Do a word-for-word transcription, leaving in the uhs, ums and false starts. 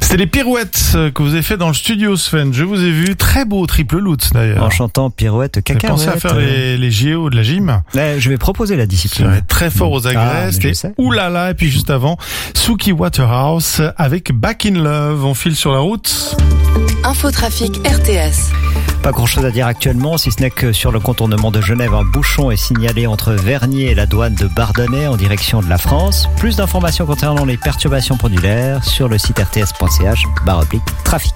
C'est les pirouettes que vous avez fait dans le studio, Sven. Je vous ai vu. Très beau triple lutz, d'ailleurs. En chantant pirouette cacahuète. Vous pensez à faire les, les J O de la gym? Ouais, je vais proposer la discipline. Vous êtes très fort aux agrès. Ah, et oulala. Et puis juste avant, Suki Waterhouse avec Back in Love. On file sur la route. Infotrafic R T S. Pas grand chose à dire actuellement, si ce n'est que sur le contournement de Genève, un bouchon est signalé entre Vernier et la douane de Bardonnay en direction de la France. Plus d'informations concernant les perturbations pendulaires sur le site r t s point c h barre oblique trafic.